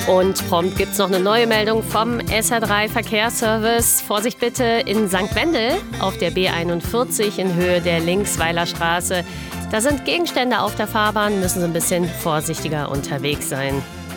Und prompt gibt es noch eine neue Meldung vom SR3 Verkehrsservice. Vorsicht bitte in St. Wendel auf der B41 in Höhe der Linksweiler Straße. Da sind Gegenstände auf der Fahrbahn, müssen Sie ein bisschen vorsichtiger unterwegs sein.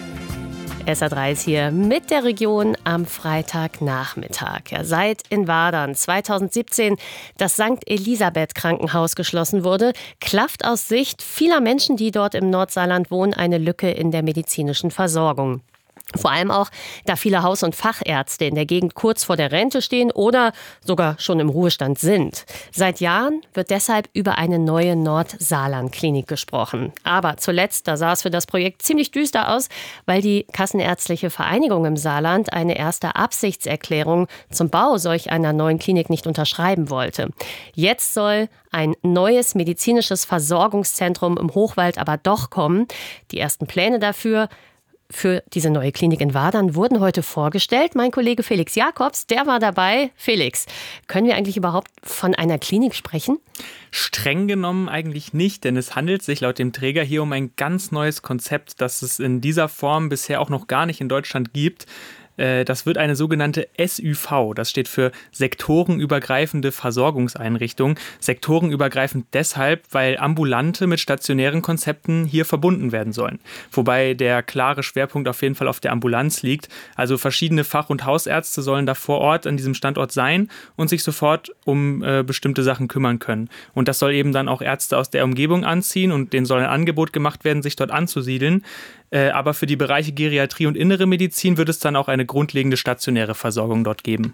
SR3 ist hier mit der Region am Freitagnachmittag. Ja, seit in Wadern 2017 das St. Elisabeth Krankenhaus geschlossen wurde, klafft aus Sicht vieler Menschen, die dort im Nordsaarland wohnen, eine Lücke in der medizinischen Versorgung. Vor allem auch, da viele Haus- und Fachärzte in der Gegend kurz vor der Rente stehen oder sogar schon im Ruhestand sind. Seit Jahren wird deshalb über eine neue Nordsaarland-Klinik gesprochen. Aber zuletzt, da sah es für das Projekt ziemlich düster aus, weil die Kassenärztliche Vereinigung im Saarland eine erste Absichtserklärung zum Bau solch einer neuen Klinik nicht unterschreiben wollte. Jetzt soll ein neues medizinisches Versorgungszentrum im Hochwald aber doch kommen. Die ersten Pläne dafür für diese neue Klinik in Wadern wurden heute vorgestellt. Mein Kollege Felix Jakobs, der war dabei. Felix, können wir eigentlich überhaupt von einer Klinik sprechen? Streng genommen eigentlich nicht, denn es handelt sich laut dem Träger hier um ein ganz neues Konzept, das es in dieser Form bisher auch noch gar nicht in Deutschland gibt. Das wird eine sogenannte SÜV, das steht für sektorenübergreifende Versorgungseinrichtung. Sektorenübergreifend deshalb, weil ambulante mit stationären Konzepten hier verbunden werden sollen. Wobei der klare Schwerpunkt auf jeden Fall auf der Ambulanz liegt. Also verschiedene Fach- und Hausärzte sollen da vor Ort an diesem Standort sein und sich sofort um bestimmte Sachen kümmern können. Und das soll eben dann auch Ärzte aus der Umgebung anziehen und denen soll ein Angebot gemacht werden, sich dort anzusiedeln. Aber für die Bereiche Geriatrie und Innere Medizin wird es dann auch eine grundlegende stationäre Versorgung dort geben.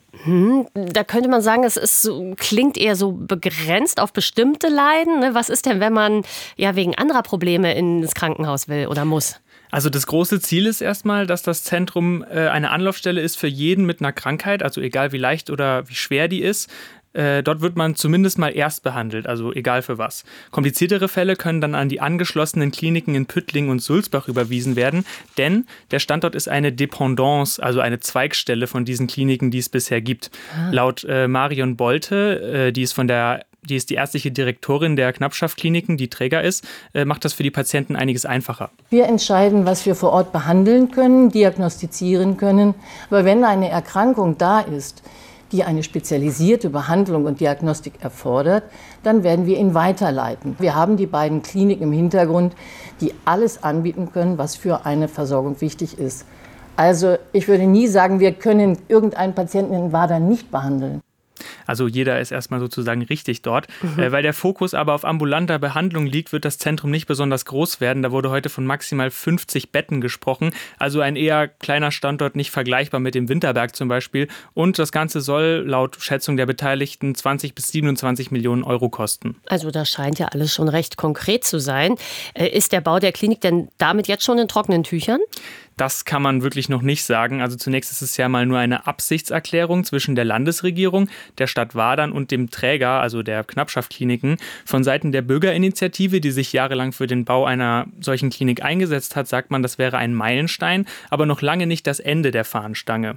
Da könnte man sagen, es ist klingt eher so begrenzt auf bestimmte Leiden. Ne? Was ist denn, wenn man ja wegen anderer Probleme ins Krankenhaus will oder muss? Also das große Ziel ist erstmal, dass das Zentrum eine Anlaufstelle ist für jeden mit einer Krankheit, also egal wie leicht oder wie schwer die ist. Dort wird man zumindest mal erst behandelt, also egal für was. Kompliziertere Fälle können dann an die angeschlossenen Kliniken in Püttling und Sulzbach überwiesen werden, denn der Standort ist eine Dependance, also eine Zweigstelle von diesen Kliniken, die es bisher gibt. Laut Marion Bolte, die ist die ärztliche Direktorin der Knappschaft-Kliniken, die Träger ist, macht das für die Patienten einiges einfacher. Wir entscheiden, was wir vor Ort behandeln können, diagnostizieren können. Aber wenn eine Erkrankung da ist, die eine spezialisierte Behandlung und Diagnostik erfordert, dann werden wir ihn weiterleiten. Wir haben die beiden Kliniken im Hintergrund, die alles anbieten können, was für eine Versorgung wichtig ist. Also ich würde nie sagen, wir können irgendeinen Patienten in Wadern nicht behandeln. Also jeder ist erstmal sozusagen richtig dort. Weil der Fokus aber auf ambulanter Behandlung liegt, wird das Zentrum nicht besonders groß werden. Da wurde heute von maximal 50 Betten gesprochen. Also ein eher kleiner Standort, nicht vergleichbar mit dem Winterberg zum Beispiel. Und das Ganze soll laut Schätzung der Beteiligten 20 bis 27 Millionen Euro kosten. Also das scheint ja alles schon recht konkret zu sein. Ist der Bau der Klinik denn damit jetzt schon in trockenen Tüchern? Das kann man wirklich noch nicht sagen. Also zunächst ist es ja mal nur eine Absichtserklärung zwischen der Landesregierung, der Stadt Wadern und dem Träger, also der Knappschaft-Kliniken. Von Seiten der Bürgerinitiative, die sich jahrelang für den Bau einer solchen Klinik eingesetzt hat, sagt man, das wäre ein Meilenstein, aber noch lange nicht das Ende der Fahnenstange.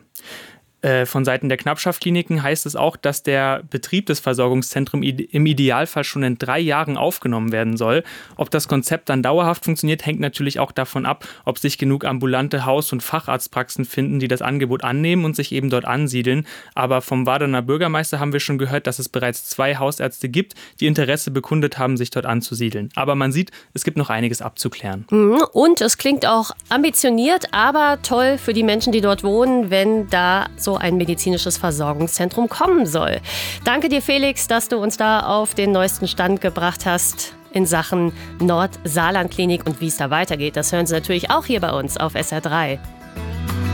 Von Seiten der Knappschaft-Kliniken heißt es auch, dass der Betrieb des Versorgungszentrums im Idealfall schon in 3 Jahren aufgenommen werden soll. Ob das Konzept dann dauerhaft funktioniert, hängt natürlich auch davon ab, ob sich genug ambulante Haus- und Facharztpraxen finden, die das Angebot annehmen und sich eben dort ansiedeln. Aber vom Wadener Bürgermeister haben wir schon gehört, dass es bereits 2 Hausärzte gibt, die Interesse bekundet haben, sich dort anzusiedeln. Aber man sieht, es gibt noch einiges abzuklären. Und es klingt auch ambitioniert, aber toll für die Menschen, die dort wohnen, wenn da so ein medizinisches Versorgungszentrum kommen soll. Danke dir, Felix, dass du uns da auf den neuesten Stand gebracht hast in Sachen Nordsaarland-Klinik und wie es da weitergeht. Das hören Sie natürlich auch hier bei uns auf SR3.